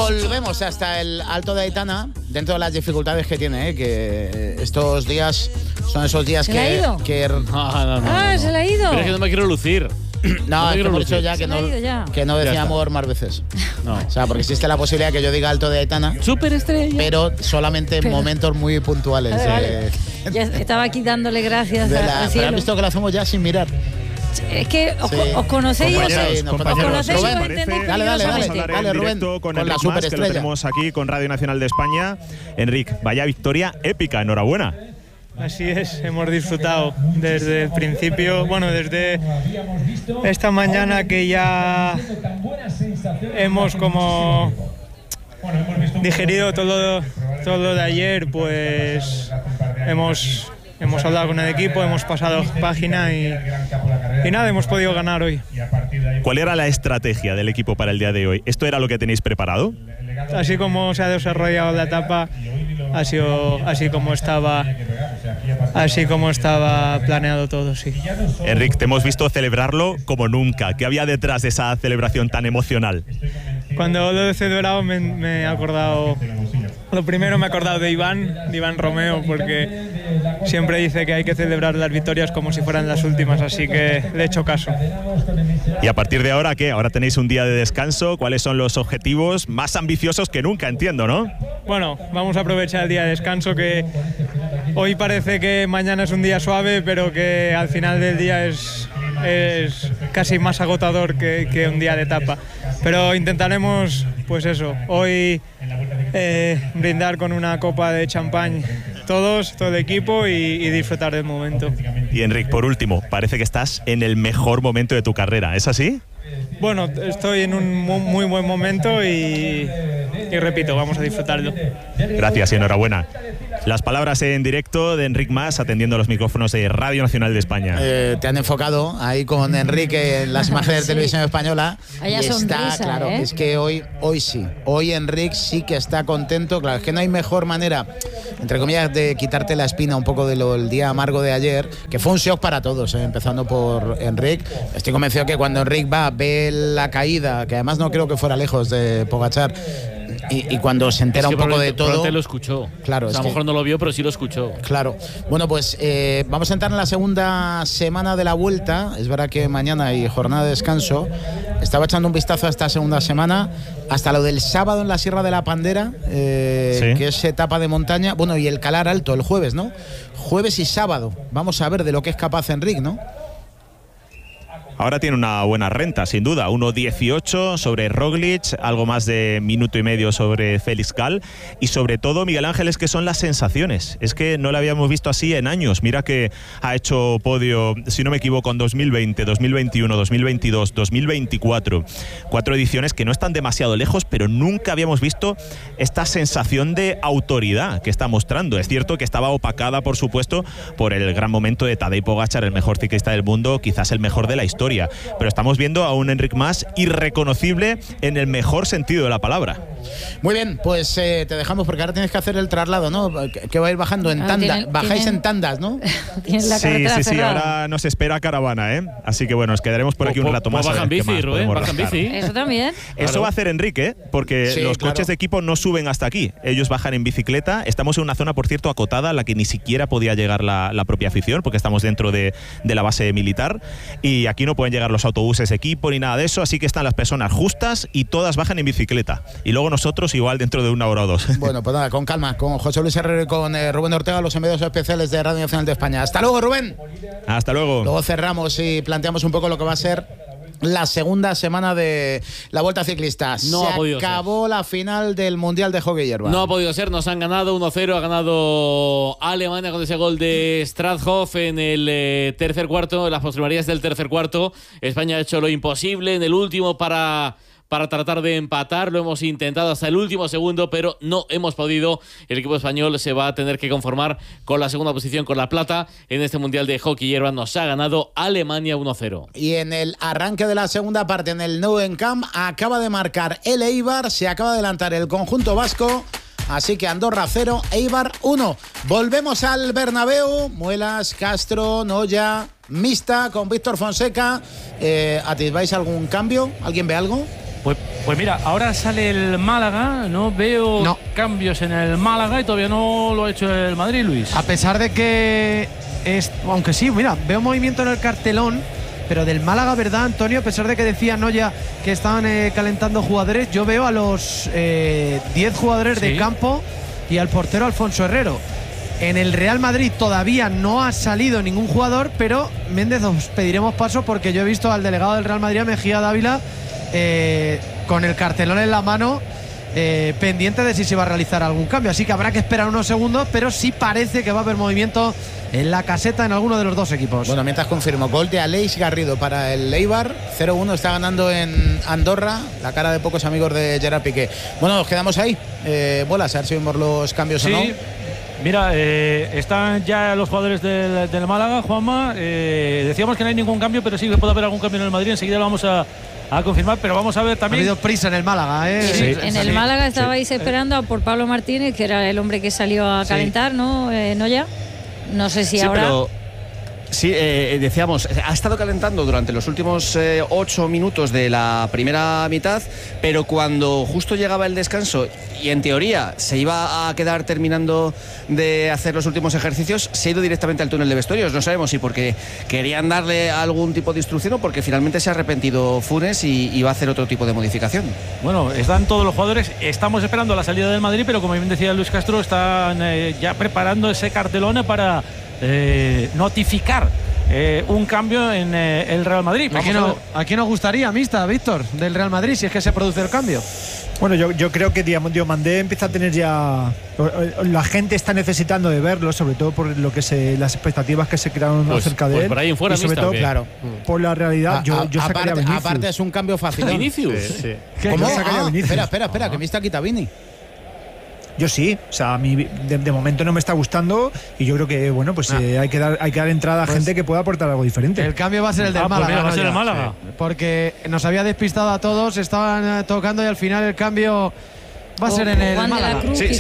Volvemos hasta el Alto de Aitana, dentro de las dificultades que tiene, que estos días son esos días ¿Se le ha ido? No. ¿Se le ha ido? Pero es que no me quiero lucir. No, es que hemos dicho ya que no decía amor más veces. No. O sea, porque existe la posibilidad que yo diga Alto de Aitana. Superestrella. Pero solamente en momentos muy puntuales. Vale. Ya estaba aquí dándole gracias al cielo. Pero has visto que lo hacemos ya sin mirar. Es que os conocéis, compañeros, Dale, Rubén, con Enric Mas, que lo tenemos aquí con Radio Nacional de España. Enric, vaya victoria épica, enhorabuena. Así es, hemos disfrutado desde el principio, bueno, desde esta mañana que ya hemos como digerido todo lo de ayer, pues hemos hablado con el equipo, hemos pasado página y nada, hemos podido ganar hoy. ¿Cuál era la estrategia del equipo para el día de hoy? ¿Esto era lo que tenéis preparado? Así como se ha desarrollado la etapa, ha sido así como estaba planeado todo, sí. Enric, te hemos visto celebrarlo como nunca. ¿Qué había detrás de esa celebración tan emocional? Cuando lo he celebrado me he acordado. Lo primero me he acordado de Iván Romeo, porque siempre dice que hay que celebrar las victorias como si fueran las últimas, así que le he hecho caso. ¿Y a partir de ahora qué? Ahora tenéis un día de descanso. ¿Cuáles son los objetivos más ambiciosos que nunca, entiendo, no? Bueno, vamos a aprovechar el día de descanso, que hoy parece que mañana es un día suave, pero que al final del día es casi más agotador que un día de etapa. Pero intentaremos, pues eso, hoy brindar con una copa de champán todo el equipo y disfrutar del momento. Y Enric, por último, parece que estás en el mejor momento de tu carrera, ¿es así? Bueno, estoy en un muy buen momento y repito, vamos a disfrutarlo. Gracias y enhorabuena. Las palabras en directo de Enric Mas atendiendo los micrófonos de Radio Nacional de España. Te han enfocado ahí con Enrique en las imágenes de televisión española. Vaya y sonrisa, está claro, es que hoy sí. Hoy Enric sí que está contento. Claro, es que no hay mejor manera, entre comillas, de quitarte la espina un poco del día amargo de ayer, que fue un shock para todos, empezando por Enric. Estoy convencido que cuando Enric ve la caída, que además no creo que fuera lejos de Pogačar, y cuando se entera un poco de todo. Lo escuchó. Claro, o sea, a lo mejor no lo vio, pero sí lo escuchó. Claro. Bueno, pues vamos a entrar en la segunda semana de la Vuelta. Es verdad que mañana hay jornada de descanso. Estaba echando un vistazo a esta segunda semana, hasta lo del sábado en la Sierra de la Pandera, ¿Sí? que es etapa de montaña. Bueno, y el Calar Alto el jueves, ¿no? Jueves y sábado. Vamos a ver de lo que es capaz Enric, ¿no? Ahora tiene una buena renta, sin duda. 1.18 sobre Roglic, algo más de minuto y medio sobre Félix Gall. Y sobre todo, Miguel Ángel, es que son las sensaciones. Es que no lo habíamos visto así en años. Mira que ha hecho podio, si no me equivoco, en 2020, 2021, 2022, 2024. 4 ediciones que no están demasiado lejos, pero nunca habíamos visto esta sensación de autoridad que está mostrando. Es cierto que estaba opacada, por supuesto, por el gran momento de Tadej Pogačar, el mejor ciclista del mundo, quizás el mejor de la historia. Pero estamos viendo a un Enric Mas irreconocible en el mejor sentido de la palabra. Muy bien, pues te dejamos porque ahora tienes que hacer el traslado, ¿no? Que va a ir bajando en tandas. Bajáis en tandas, ¿no? Sí, ahora nos espera caravana, ¿eh? Así que bueno, nos quedaremos por aquí un rato más. Bajan bici, Rubén, bajan bici. Eso también. Eso va a hacer Enrique, porque los coches de equipo no suben hasta aquí. Ellos bajan en bicicleta. Estamos en una zona, por cierto, acotada, a la que ni siquiera podía llegar la propia afición, porque estamos dentro de la base militar. Y aquí no pueden llegar los autobuses de equipo ni nada de eso, así que están las personas justas y todas bajan en bicicleta. Y luego nosotros igual dentro de 1 hora o 2. Bueno, pues nada, con calma, con José Luis Herrero y con Rubén Ortega, los enviados especiales de Radio Nacional de España. Hasta luego, Rubén. Hasta luego. Luego cerramos y planteamos un poco lo que va a ser la segunda semana de la Vuelta Ciclista. Se acabó la final del Mundial de Hockey Hierba. No ha podido ser, nos han ganado 1-0, ha ganado Alemania con ese gol de Strathoff en el tercer cuarto, en las postrimerías del tercer cuarto. España ha hecho lo imposible en el último para tratar de empatar, lo hemos intentado hasta el último segundo, pero no hemos podido. El equipo español se va a tener que conformar con la segunda posición, con la plata en este Mundial de Hockey Hierba. Nos ha ganado Alemania 1-0. Y en el arranque de la segunda parte, en el Nou Camp, acaba de marcar el Eibar, se acaba de adelantar el conjunto vasco. Así que Andorra 0, Eibar 1. Volvemos al Bernabéu. Muelas, Castro, Noya, mixta con Víctor Fonseca. ¿Atisbáis algún cambio? ¿Alguien ve algo? Pues mira, ahora sale el Málaga, no veo cambios en el Málaga y todavía no lo ha hecho el Madrid, Luis. A pesar de que aunque sí, mira, veo movimiento en el cartelón, pero del Málaga, ¿verdad, Antonio? A pesar de que decía Noya que estaban calentando jugadores, yo veo a los 10 jugadores de campo y al portero Alfonso Herrero. En el Real Madrid todavía no ha salido ningún jugador, pero Méndez, os pediremos paso porque yo he visto al delegado del Real Madrid, Mejía Dávila, con el cartelón en la mano, pendiente de si se va a realizar algún cambio. Así que habrá que esperar unos segundos, pero sí parece que va a haber movimiento en la caseta en alguno de los dos equipos. Bueno, mientras confirmo, gol de Aleix Garrido para el Eibar, 0-1, está ganando en Andorra, la cara de pocos amigos de Gerard Piqué. Bueno, nos quedamos ahí. Bolas, a ver si vemos los cambios o no. Mira, están ya los jugadores del Málaga, Juanma. Decíamos que no hay ningún cambio, pero sí que puede haber algún cambio en el Madrid. Enseguida lo vamos a confirmar, pero vamos a ver también. Ha habido prisa en el Málaga, En el Málaga estabais esperando por Pablo Martínez, que era el hombre que salió a calentar, ¿no? Noya. No sé si ahora. Pero sí, decíamos, ha estado calentando durante los últimos 8 minutos de la primera mitad, pero cuando justo llegaba el descanso y en teoría se iba a quedar terminando de hacer los últimos ejercicios, se ha ido directamente al túnel de vestuarios. No sabemos si porque querían darle algún tipo de instrucción o porque finalmente se ha arrepentido Funes y va a hacer otro tipo de modificación. Bueno, están todos los jugadores, estamos esperando la salida del Madrid, pero como bien decía Luis Castro, están ya preparando ese cartelón para notificar un cambio en el Real Madrid. ¿A quién nos gustaría, Mista, Víctor, del Real Madrid, si es que se produce el cambio? Bueno, yo creo que Diomandé empieza a tener ya... La gente está necesitando de verlo, sobre todo por lo que las expectativas que se crearon acerca de él. Por ahí en fuera, y sobre todo, claro, por la realidad, yo sacaría a Vinicius. Aparte es un cambio fácil. ¿Vinicius? Sí. ¿Cómo? Espera, que Mista quita Vini. Yo sí, o sea, a mí de momento no me está gustando y yo creo que bueno, pues hay que dar entrada a gente que pueda aportar algo diferente. El cambio va a ser el del Málaga. Va a ser el Málaga. Sí. Porque nos había despistado a todos, estaban tocando y al final el cambio va a ser en el Málaga. Cruz, sí,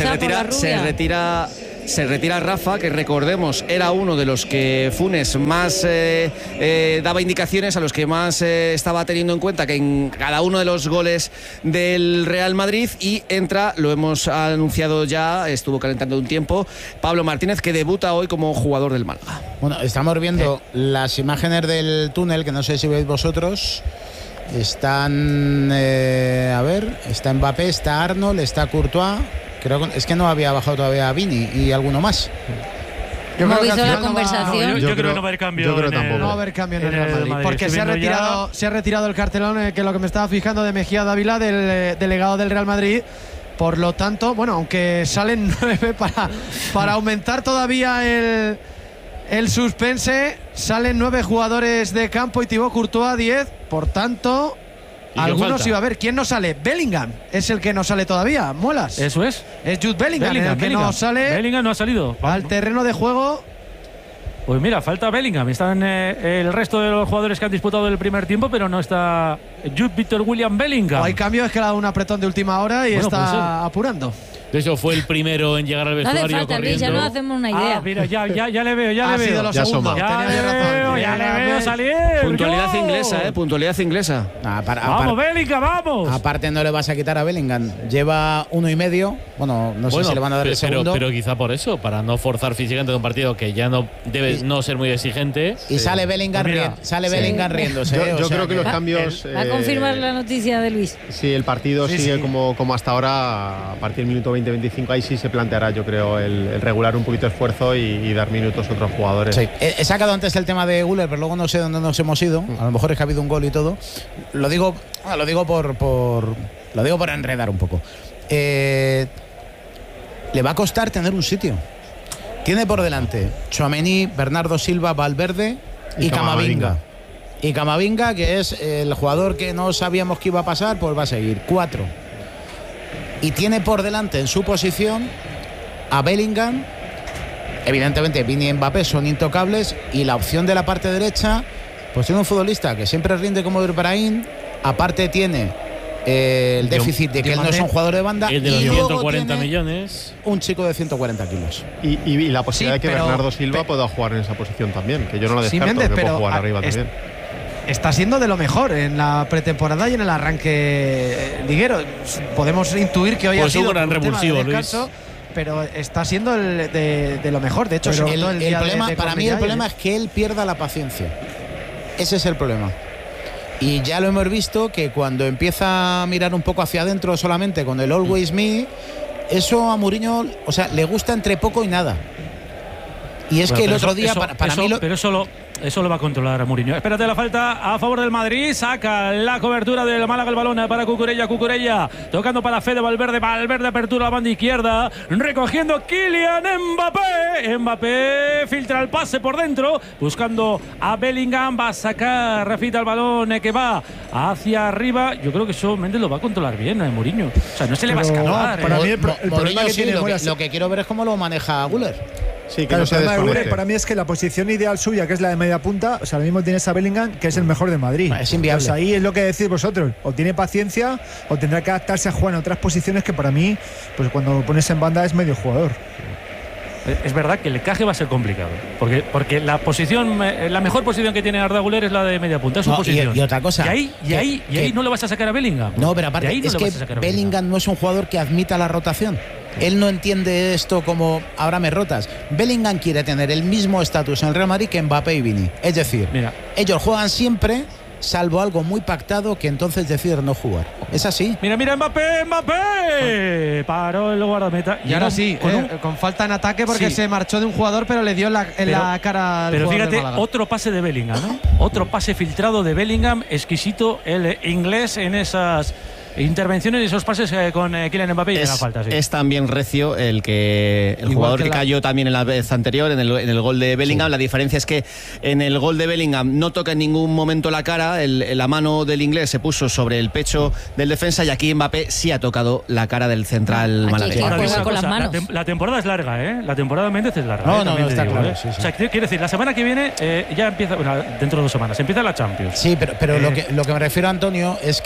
se retira Rafa, que recordemos era uno de los que Funes más daba indicaciones, a los que más estaba teniendo en cuenta que en cada uno de los goles del Real Madrid, y entra, lo hemos anunciado ya, estuvo calentando un tiempo, Pablo Martínez, que debuta hoy como jugador del Málaga. Bueno, estamos viendo las imágenes del túnel, que no sé si veis vosotros. Están está Mbappé, está Arnold, está Courtois. Es que no había bajado todavía Vini y alguno más. Yo creo que la conversación. Yo creo que no va a haber cambio. Yo creo tampoco. No va a haber cambio en el Real Madrid, porque se ha retirado el cartelón, que es lo que me estaba fijando, de Mejía Dávila, del delegado del Real Madrid. Por lo tanto, bueno, aunque salen 9 para aumentar todavía el suspense, salen 9 jugadores de campo y Thibaut Courtois 10. Por tanto, algunos iba a ver. ¿Quién no sale? Bellingham es el que no sale todavía, Muelas. Eso es. Es Jude Bellingham el que no sale. Bellingham no ha salido al terreno de juego. Pues mira, falta Bellingham. Están el resto de los jugadores que han disputado el primer tiempo, pero no está Jude Victor William Bellingham. O hay cambio, es que le ha dado un apretón de última hora y está apurando. De hecho, fue el primero en llegar al vestuario. No hace falta, Luis, ya nos hacemos una idea. Mira, ya le veo, ha sido los segundos. Ya le veo salir. Puntualidad inglesa, puntualidad inglesa. Vamos, Bellingham, vamos. Aparte, no le vas a quitar a Bellingham. Lleva 1,5. Bueno, no sé si le van a dar el segundo. Pero quizá por eso, para no forzar físicamente un partido que ya no debe no ser muy exigente. Y sale Bellingham, Bellingham riéndose. Yo creo que los cambios. Va a confirmar la noticia de Luis. Si el partido sigue como hasta ahora, a partir del minuto 20-25, ahí sí se planteará, yo creo, el regular un poquito de esfuerzo y dar minutos a otros jugadores. Sí. He sacado antes el tema de Güler, pero luego no sé dónde nos hemos ido. A lo mejor es que ha habido un gol y todo. Lo digo por enredar un poco. Le va a costar tener un sitio. Tiene por delante Tchouaméni, Bernardo Silva, Valverde y Camavinga. Y Camavinga, que es el jugador que no sabíamos que iba a pasar, pues va a seguir. 4. Y tiene por delante en su posición a Bellingham. Evidentemente Vini y Mbappé son intocables, y la opción de la parte derecha, pues tiene un futbolista que siempre rinde como Brahim. Aparte tiene el déficit de que él no es un jugador de banda, el de los y 140 millones, un chico de 140 kilos. Y la posibilidad de que Bernardo Silva pueda jugar en esa posición también, que yo no la descarto, que pueda jugar arriba también. está siendo de lo mejor en la pretemporada y en el arranque liguero. Podemos intuir que hoy pues ha sido un gran un tema de revulsivo, descanso, Luis. pero está siendo de lo mejor. De hecho, Pero sobre todo el día problema, de para mí el Cornellá, problema es que él pierda la paciencia. Ese es el problema. Y ya lo hemos visto que cuando empieza a mirar un poco hacia adentro solamente con el Always Me, eso a Mourinho, o sea, le gusta entre poco y nada. Y es que el otro día, para mí... Pero eso lo va a controlar a Mourinho. Espérate la falta a favor del Madrid. Saca la cobertura del Málaga el balón para Cucurella. Tocando para Fede Valverde. Valverde apertura a la banda izquierda. Recogiendo Kylian Mbappé. Mbappé filtra el pase por dentro. Buscando a Bellingham. Va a sacar Rafita el balón que va hacia arriba. Yo creo que eso Méndez lo va a controlar bien Mourinho. O sea, no se le va a escapar. No, para mí el problema que tiene lo que quiero ver es cómo lo maneja Güler. Sí, que claro, no se el problema de desconecte. Güler para mí es que la posición ideal suya, que es la de media punta, o sea, ahora mismo tienes a Bellingham, que es el mejor de Madrid. Es inviable. Pues ahí es lo que decís vosotros. O tiene paciencia o tendrá que adaptarse a jugar en otras posiciones que para mí, pues cuando lo pones en banda es medio jugador. Es verdad que el encaje va a ser complicado. Porque la posición, la mejor posición que tiene Arda Güler es la de media punta. Es su posición. Y otra cosa. Y ahí no le vas a sacar a Bellingham. No, pero aparte, es que Bellingham no es un jugador que admita la rotación. Él no entiende esto como ahora me rotas. Bellingham quiere tener el mismo estatus en el Real Madrid que Mbappé y Vini. Es decir, ellos juegan siempre, salvo algo muy pactado que entonces deciden no jugar. Es así. Mira, Mbappé. Paró el guardameta. Y ahora sí, con falta en ataque porque se marchó de un jugador, pero le dio la cara al Pero jugador fíjate, de Málaga. otro pase de Bellingham, ¿no? Otro pase filtrado de Bellingham, exquisito el inglés en esas intervenciones y esos pases con Kylian Mbappé y la falta. Sí. Es también recio el jugador que cayó también en la vez anterior, en el gol de Bellingham. Sí. La diferencia es que en el gol de Bellingham no toca en ningún momento la cara, la mano del inglés se puso sobre el pecho del defensa y aquí Mbappé sí ha tocado la cara del central malagueño. La temporada es larga, ¿eh? La temporada de Méndez es larga. No, está digo, claro. ¿eh? Sí. O sea, quiere decir, la semana que viene ya empieza, bueno, dentro de 2 semanas, empieza la Champions. Sí, pero lo que me refiero, Antonio, es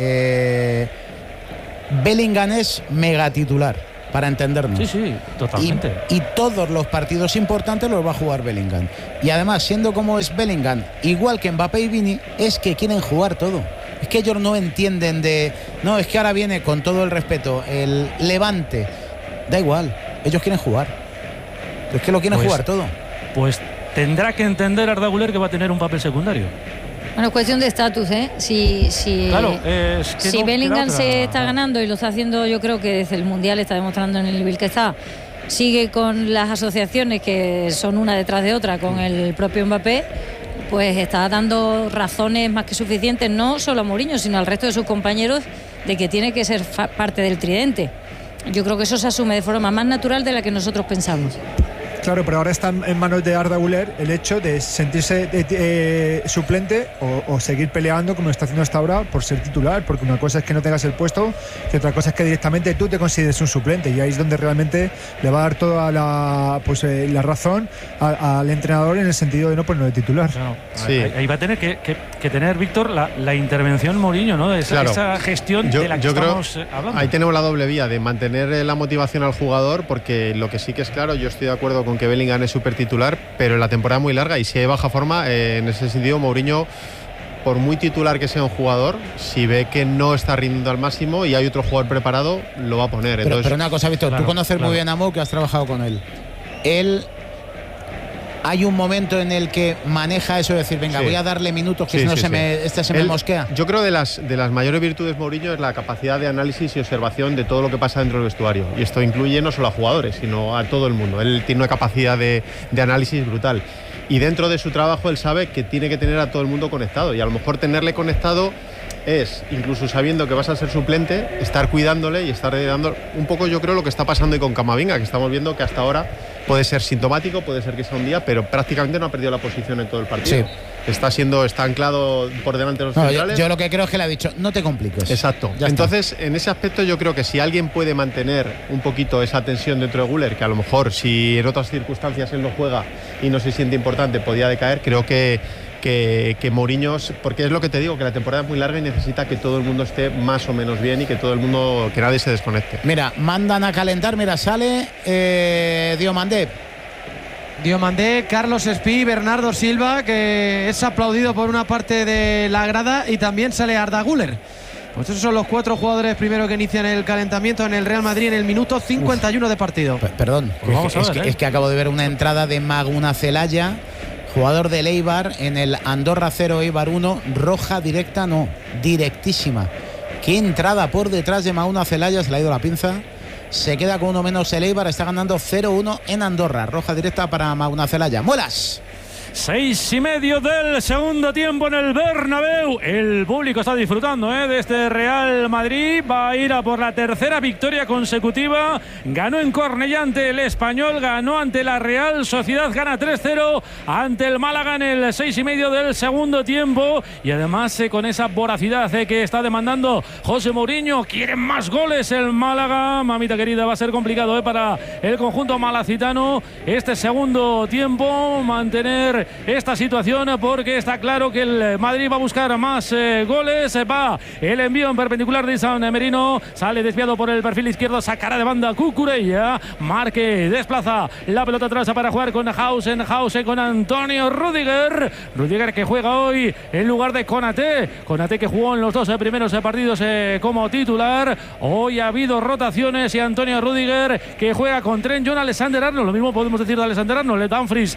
que Bellingham es mega titular, para entendernos. Sí, totalmente. Y todos los partidos importantes los va a jugar Bellingham. Y además, siendo como es Bellingham, igual que Mbappé y Vini, es que quieren jugar todo. Es que ellos no entienden no, es que ahora viene, con todo el respeto, el Levante. Da igual, ellos quieren jugar. Es que lo quieren jugar todo. Pues tendrá que entender Arda Güler que va a tener un papel secundario. Bueno, es cuestión de estatus, ¿eh? Si Bellingham se está ganando y lo está haciendo, yo creo que desde el Mundial está demostrando en el nivel que está, sigue con las asociaciones que son una detrás de otra con el propio Mbappé, pues está dando razones más que suficientes, no solo a Mourinho, sino al resto de sus compañeros, de que tiene que ser parte del tridente. Yo creo que eso se asume de forma más natural de la que nosotros pensamos. Claro, pero ahora está en manos de Arda Güler el hecho de sentirse suplente o seguir peleando como lo está haciendo hasta ahora por ser titular, porque una cosa es que no tengas el puesto y otra cosa es que directamente tú te consideres un suplente, y ahí es donde realmente le va a dar toda la razón al entrenador en el sentido de no ponerlo de titular. Claro. Sí. Ahí va a tener que tener, Víctor, la intervención Mourinho, ¿no? Esa gestión de la que estamos hablando. Ahí tenemos la doble vía de mantener la motivación al jugador, porque lo que sí que es claro, yo estoy de acuerdo con que Bellingham es súper titular, pero la temporada es muy larga y si hay baja forma, en ese sentido Mourinho, por muy titular que sea un jugador, si ve que no está rindiendo al máximo y hay otro jugador preparado, lo va a poner. Pero una cosa, Víctor, tú conoces muy bien a Mou, que has trabajado con él. Hay un momento en el que maneja eso de decir, venga, voy a darle minutos que si no se me mosquea. Yo creo de las mayores virtudes de Mourinho es la capacidad de análisis y observación de todo lo que pasa dentro del vestuario. Y esto incluye no solo a jugadores, sino a todo el mundo. Él tiene una capacidad de análisis brutal. Y dentro de su trabajo él sabe que tiene que tener a todo el mundo conectado. Y a lo mejor tenerle conectado es, incluso sabiendo que vas a ser suplente, estar cuidándole y estar dando un poco, yo creo, lo que está pasando hoy con Camavinga, que estamos viendo que hasta ahora puede ser sintomático, puede ser que sea un día, pero prácticamente no ha perdido la posición en todo el partido. Sí. Está anclado por delante de los centrales. Yo lo que creo es que le ha dicho, no te compliques. Exacto. Entonces, en ese aspecto yo creo que si alguien puede mantener un poquito esa tensión dentro de Güler, que a lo mejor si en otras circunstancias él no juega y no se siente importante, podía decaer, creo que Mourinho, porque es lo que te digo, que la temporada es muy larga y necesita que todo el mundo esté más o menos bien y que todo el mundo, que nadie se desconecte. Mira, mandan a calentar, mira, sale Diomandé. Diomandé, Carlos Espí, Bernardo Silva, que es aplaudido por una parte de la grada, y también sale Arda Güler. Pues esos son los 4 jugadores primero que inician el calentamiento en el Real Madrid en el minuto 51 de partido. Perdón, Pues es que acabo de ver una entrada de Maguna Celaya, jugador del Eibar, en el Andorra 0, Eibar 1, roja directa, no, directísima. Qué entrada por detrás de Maguna Celaya, se le ha ido la pinza. Se queda con uno menos el Eibar, está ganando 0-1 en Andorra. Roja directa para Maguna Celaya. ¡Muelas! 6:30 del segundo tiempo en el Bernabéu. El público está disfrutando de este Real Madrid. Va a ir a por la tercera victoria consecutiva. Ganó en Cornellá ante el Español, ganó ante la Real Sociedad, gana 3-0 ante el Málaga en el 6:30 del segundo tiempo. Y además con esa voracidad que está demandando José Mourinho. Quieren más goles el Málaga. Mamita querida, va a ser complicado para el conjunto malacitano este segundo tiempo mantener esta situación, porque está claro que el Madrid va a buscar más goles. Va el envío en perpendicular de San Merino, sale desviado por el perfil izquierdo, sacará de banda Cucurella. Marque desplaza la pelota atrás para jugar con Hausen con Antonio Rüdiger que juega hoy en lugar de Konaté que jugó en los 2 primeros partidos como titular. Hoy ha habido rotaciones y Antonio Rüdiger que juega con Trent John Alexander-Arnold. Lo mismo podemos decir de Alexander-Arnold, Dumfries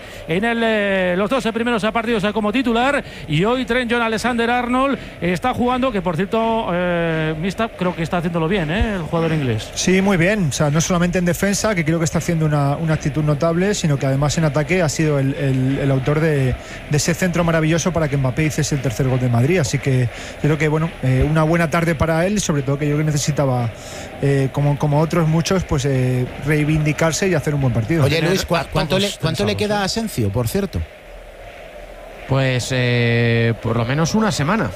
en los 2 primeros partidos como titular, y hoy Trent John Alexander-Arnold está jugando, que por cierto Mista creo que está haciéndolo bien, el jugador inglés. Sí, muy bien, o sea, no solamente en defensa, que creo que está haciendo una actitud notable, sino que además en ataque ha sido el autor de ese centro maravilloso para que Mbappé hiciese el tercer gol de Madrid. Así que creo que una buena tarde para él, sobre todo que yo creo que necesitaba, como otros muchos, pues reivindicarse y hacer un buen partido. Oye, Luis, ¿cuánto le queda a Asensio, por cierto? Pues por lo menos una semana.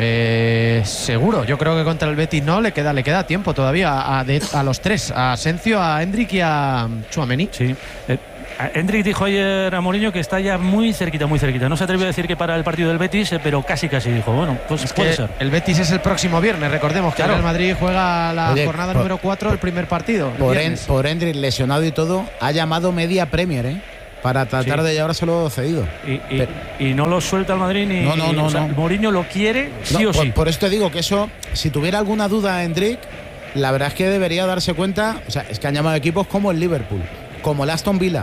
Seguro, yo creo que contra el Betis no, le queda tiempo todavía a los 3, a Asensio, a Hendrik y a Tchouaméni. Sí. Hendrik dijo ayer a Mourinho que está ya muy cerquita. No se atrevió a decir que para el partido del Betis, pero casi dijo. Bueno, pues es puede que ser. El Betis es el próximo viernes, recordemos que el Madrid juega la jornada número 4, el primer partido. Por Hendrik, lesionado y todo, ha llamado media Premier, para tratar de llevárselo cedido. Y no lo suelta el Madrid ni. No. Mourinho lo quiere sí o sí. Por eso te digo que eso, si tuviera alguna duda Hendrik, la verdad es que debería darse cuenta. O sea, es que han llamado equipos como el Liverpool, como el Aston Villa.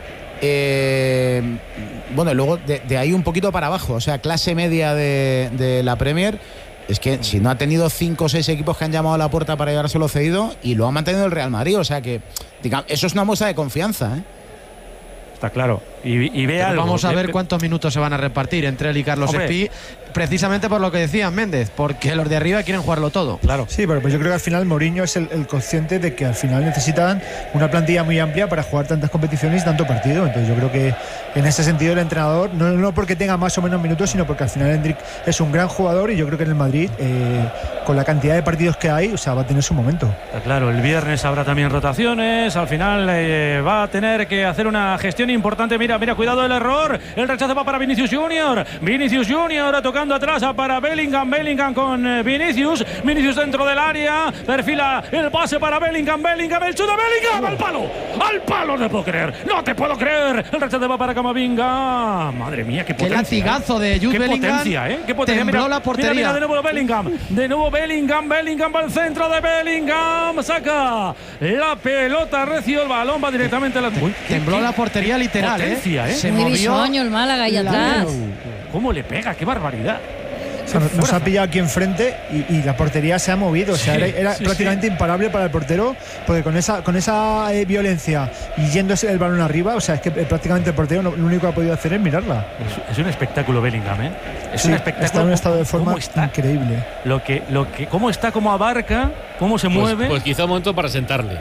Bueno, luego de ahí un poquito para abajo, o sea, clase media de la Premier. Es que si no ha tenido 5 o 6 equipos que han llamado a la puerta para llevárselo cedido, y lo ha mantenido el Real Madrid. O sea que, digamos, eso es una muestra de confianza, Está claro. Y ve algo. Vamos a ver cuántos minutos se van a repartir entre él y Carlos Espí, precisamente por lo que decía Méndez, porque los de arriba quieren jugarlo todo. Claro. Sí, pero pues yo creo que al final Mourinho es el consciente de que al final necesitan una plantilla muy amplia para jugar tantas competiciones y tanto partido. Entonces yo creo que en ese sentido el entrenador, no porque tenga más o menos minutos, sino porque al final Hendrik es un gran jugador, y yo creo que en el Madrid, con la cantidad de partidos que hay, o sea, va a tener su momento. Está claro, el viernes habrá también rotaciones, al final va a tener que hacer una gestión importante. Mira, cuidado el error, el rechazo va para Vinicius Junior tocando atrás para Bellingham con Vinicius dentro del área, perfila el pase para Bellingham, el chute de Bellingham, al palo, no te puedo creer, el rechazo va para Camavinga. Madre mía, qué potencia, latigazo de Jude Bellingham, qué potencia, tembló la portería. Mira, de nuevo Bellingham va al centro de Bellingham, saca la pelota, recio, el balón va directamente a la... Tembló la portería literal, potencia, Se muy movió bisoño el Málaga ahí atrás. ¿Cómo le pega? ¡Qué barbaridad! O sea, nos ha pillado aquí enfrente y la portería se ha movido. O sea, era prácticamente imparable para el portero, porque con esa violencia y yéndose el balón arriba, o sea, es que prácticamente el portero lo único que ha podido hacer es mirarla. Es un espectáculo Bellingham, Es un espectáculo. Está en un estado de forma increíble. Cómo está, cómo abarca, cómo se mueve. Pues quizá un momento para sentarle.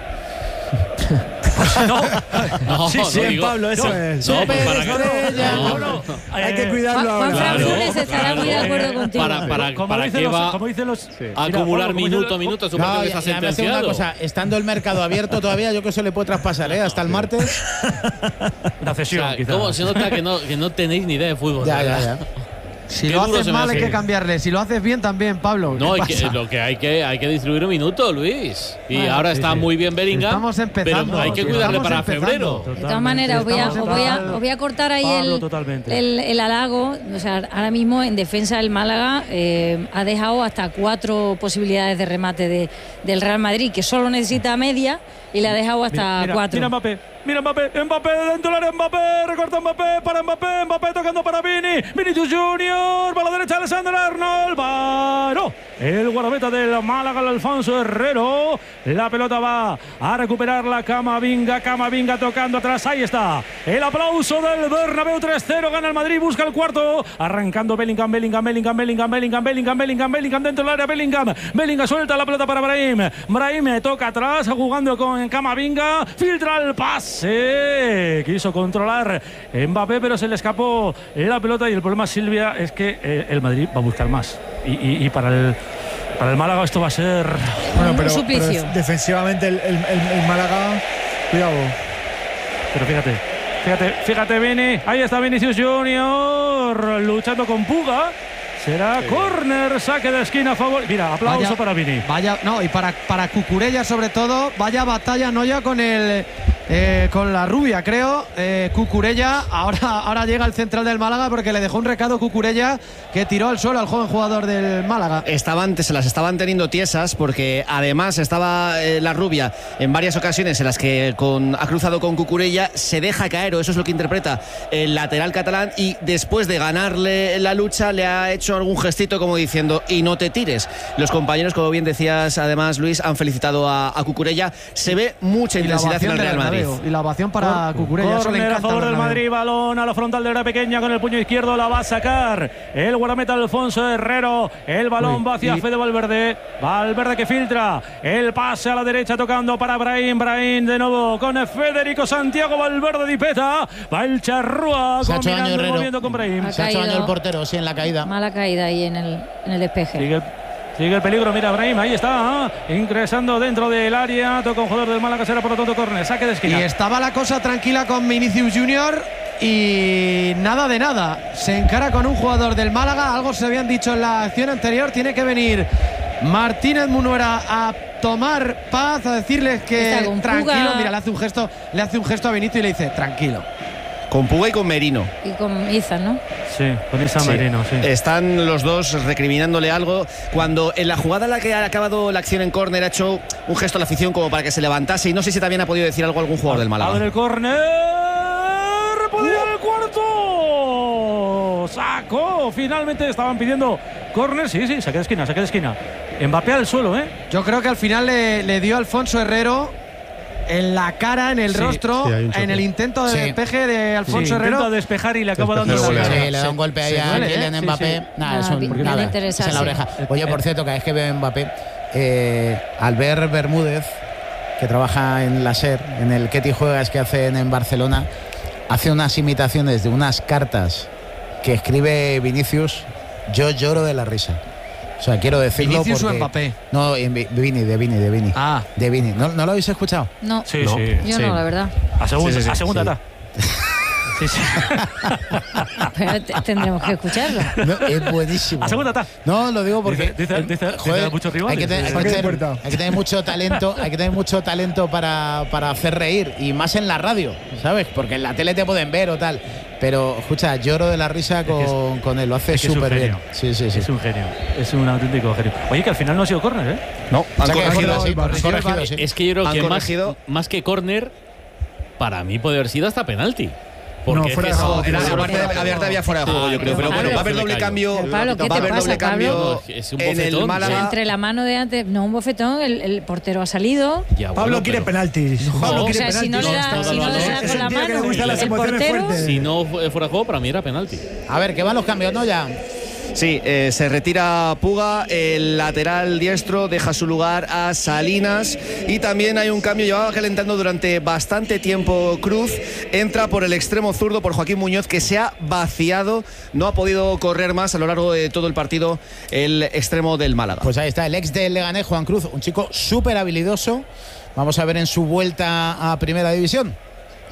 Pablo, eso es. Hay que cuidarlo ahora. Juan Francés estará muy de acuerdo contigo. ¿Para qué va a acumular minutos? Supongo que está sentenciado. Una cosa, estando el mercado abierto todavía, yo creo que eso le puede traspasar, hasta el martes. Una cesión, ¿Cómo se nota que no tenéis ni idea de fútbol? Ya. Si lo haces mal hay que cambiarle, si lo haces bien también, Pablo. No, hay que distribuir un minuto, Luis. Y ahora está muy bien Bellingham. Estamos empezando. Pero hay que cuidarle para febrero. De todas maneras, os voy a cortar ahí el halago. O sea, ahora mismo en defensa del Málaga ha dejado hasta 4 posibilidades de remate del Real Madrid, que solo necesita media, y le ha dejado hasta 4. Mira Mbappé dentro del área, Mbappé, recorta Mbappé, para Mbappé tocando para Vinicius Junior, para la derecha Alexander Arnold, paró el guardameta del Málaga, Alfonso Herrero, la pelota va a recuperarla Camavinga tocando atrás, ahí está, el aplauso del Bernabéu, 3-0, gana el Madrid, busca el cuarto, arrancando Bellingham dentro del área, Bellingham suelta la pelota para Brahim toca atrás, jugando con Camavinga, filtra el pase, quiso controlar Mbappé, pero se le escapó la pelota, y el problema, Silvia, es que el Madrid va a buscar más, y para el Málaga esto va a ser un suplicio. Pero defensivamente el Málaga, cuidado. Pero fíjate, Vini, ahí está Vinicius Junior luchando con Puga. Será córner, saque de esquina a favor. Mira, aplauso para Vini. Y para Cucurella sobre todo, vaya batalla, no ya con con la rubia, creo. Cucurella, ahora llega el central del Málaga, porque le dejó un recado Cucurella, que tiró al suelo al joven jugador del Málaga. Se las estaban teniendo tiesas, porque además estaba la rubia en varias ocasiones en las que ha cruzado con Cucurella, se deja caer, o eso es lo que interpreta el lateral catalán, y después de ganarle la lucha le ha hecho algún gestito como diciendo, y no te tires. Los compañeros, como bien decías además, Luis, han felicitado a Cucurella. Se ve mucha intensidad en el Real Madrid. Y la ovación para Cucurella. Córner a favor del Madrid, balón a la frontal de la pequeña, con el puño izquierdo la va a sacar el guardameta Alfonso Herrero. El balón va hacia Fede Valverde que filtra el pase a la derecha, tocando para Brahim de nuevo con Federico Santiago Valverde Dipeta. Va el charrúa combinando y moviendo con Brahim. Se ha hecho daño el portero, sí, en la caída. Mala caída ahí en el despeje. Sigue el peligro, mira Brahim, ahí está, ingresando dentro del área, toca un jugador del Málaga, será por lo tanto córner, saque de esquina. Y estaba la cosa tranquila con Vinicius Junior, y nada de nada, se encara con un jugador del Málaga, algo se habían dicho en la acción anterior, tiene que venir Martínez Munuera a tomar paz, a decirles que tranquilo, mira, le hace un gesto a Vinicius y le dice, tranquilo. Con Puga y con Merino. Y con Iza, ¿no? Sí, con Iza Merino, sí. Están los dos recriminándole algo. Cuando en la jugada en la que ha acabado la acción en córner ha hecho un gesto a la afición como para que se levantase, y no sé si también ha podido decir algo algún jugador del Málaga. Abre el córner, podía el cuarto. Sacó, finalmente estaban pidiendo córner, sí, saque de esquina. Mbappé al suelo, ¿eh? Yo creo que al final le dio Alfonso Herrero en la cara, en el rostro, en el intento de despeje de Alfonso Herrero. Intenta despejar y le acaba dando el golpe. Sí, le da un golpe ahí a Kylian Mbappé. Es en la oreja. Oye, por cierto, cada vez que veo a Mbappé, Albert Bermúdez, que trabaja en la SER, en el Ketty Juegas que hacen en Barcelona, hace unas imitaciones de unas cartas que escribe Vinicius. Yo lloro de la risa. O sea, quiero decirlo ¿Vinicius porque... o Mbappé? No, de Vini. De Vini. ¿No lo habéis escuchado? No. Sí. Yo no, la verdad. A segunda está. Sí. Pero tendremos que escucharlo. No, es buenísimo. A segunda está. No, lo digo porque dice muchos rivales. Hay que tener mucho talento. Hay que tener mucho talento para hacer reír, y más en la radio, ¿sabes? Porque en la tele te pueden ver o tal. Pero, escucha, lloro de la risa con él. Lo hace súper bien. Sí. Es un genio. Es un auténtico genio. Oye, que al final no ha sido córner, ¿eh? No, han corregido. Sí. Es que yo creo que más que córner, para mí puede haber sido hasta penalti. Porque fuera de juego. Abierta había fuera de juego, yo creo. Pero bueno, va a haber doble cambio. Pablo, ¿qué te pasa, Pablo? Es un bofetón. En el Málaga. Entre la mano de antes, no un bofetón, el portero ha salido. Pablo quiere penaltis. O sea, si no le da con la mano, el portero. Si no fuera de juego, para mí era penalti. A ver, que van los cambios, ¿no? Ya. Sí, se retira Puga, el lateral diestro deja su lugar a Salinas, y también hay un cambio, llevaba calentando durante bastante tiempo Cruz, entra por el extremo zurdo por Joaquín Muñoz, que se ha vaciado, no ha podido correr más a lo largo de todo el partido el extremo del Málaga. Pues ahí está, el ex del Leganés, Juan Cruz, un chico súper habilidoso. Vamos a ver en su vuelta a Primera División.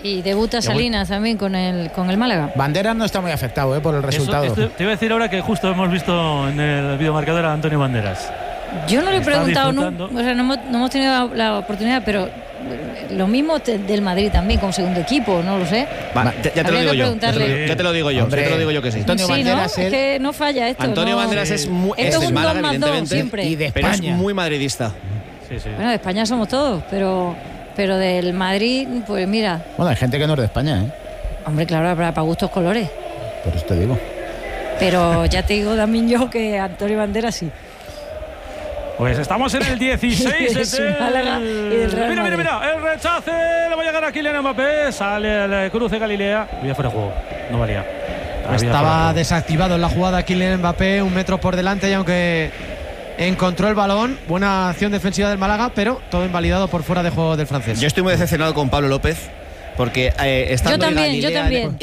Y debuta Salinas también con el Málaga. Banderas no está muy afectado por el resultado. Te iba a decir ahora que justo hemos visto en el videomarcador a Antonio Banderas. Yo no le he preguntado, no hemos tenido la oportunidad, pero lo mismo del Madrid también con segundo equipo, no lo sé. Ya te lo digo yo. Ya te lo digo yo. Hombre, ya te lo digo yo que sí. Antonio Banderas, ¿no? Es que no falla esto. Antonio Banderas es un Málaga, 2+2 siempre. Y de España. Pero es muy madridista. Sí. Bueno, de España somos todos, pero del Madrid, pues mira. Bueno, hay gente que no es de España, Hombre, claro, para gustos colores. Por eso te digo. Pero ya te digo también yo que Antonio Banderas sí. Pues estamos en el 16 del Málaga y del Real Madrid. Mira, el rechace le va a llegar a Kylian Mbappé, sale el cruce Galilea, había fuera de juego, no valía. Estaba desactivado en la jugada Kylian Mbappé, 1 metro por delante, y aunque encontró el balón, buena acción defensiva del Málaga, pero todo invalidado por fuera de juego del francés. Yo estoy muy decepcionado con Pablo López. Porque estando yo también. Yo también.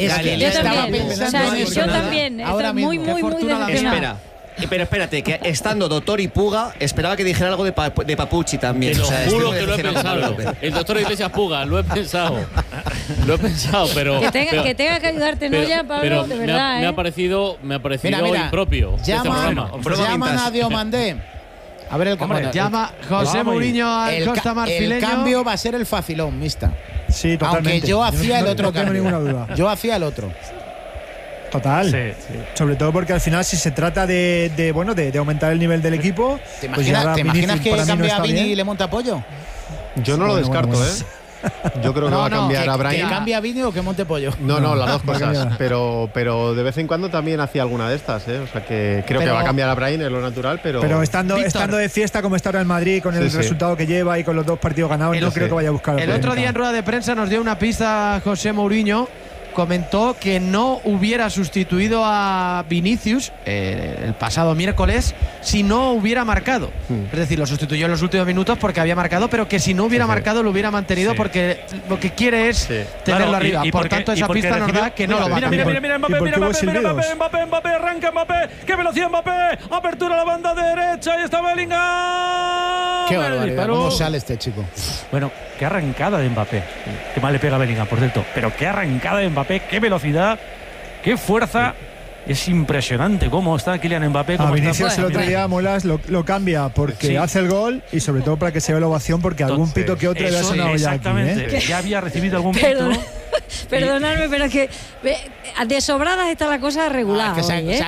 Ahora muy decepcionado. Pero espérate, que estando Doctor y Puga, esperaba que dijera algo de Papucci también. Te lo juro que lo he pensado. El doctor Iglesias Puga, lo he pensado. Pero que tenga que ayudarte, Noya, Pablo, de verdad. Me ha parecido impropio. Llaman a Diomandé. A ver el cambio. Llama José Mourinho al Costa Marfileño. El cambio va a ser el facilón, mixta. Sí, totalmente. Aunque yo hacía el otro no tengo ninguna duda. Yo hacía el otro. Total. Sí. Sobre todo porque al final, si se trata de aumentar el nivel del equipo. ¿Te imaginas que cambia a Vini y le monta pollo? Yo no lo descarto, Yo creo que va a cambiar a Brahim. ¿Que cambia a Vini o que monte pollo? No, las dos cosas. Pero de vez en cuando también hacía alguna de estas, O sea que creo que va a cambiar a Brahim, es lo natural, pero estando de fiesta como está ahora el Madrid, con el resultado que lleva y con los 2 partidos ganados, no creo que vaya a buscar. El otro día en rueda de prensa nos dio una pista José Mourinho. Comentó que no hubiera sustituido a Vinicius el pasado miércoles si no hubiera marcado. Es decir, lo sustituyó en los últimos minutos porque había marcado, pero que si no hubiera marcado lo hubiera mantenido porque lo que quiere es tenerlo arriba. Por tanto, esa pista nos da que no lo va a cambiar. Mira, Mbappé, arranca Mbappé, qué velocidad Mbappé, apertura a la banda derecha y está Bellingham. Qué barbaridad, cómo sale este chico. Bueno, qué arrancada de Mbappé. Qué mal le pega a Bellingham, por cierto, pero qué arrancada de Mbappé, qué velocidad, qué fuerza. Es impresionante cómo está Kylian Mbappé. A Vinicius el otro día Molas lo cambia porque hace el gol y sobre todo para que se vea la ovación, porque algún pito que otro le ha sonado ya aquí. Exactamente, ya había recibido algún pito. Perdonadme, pero es que de sobradas está la cosa regular. Se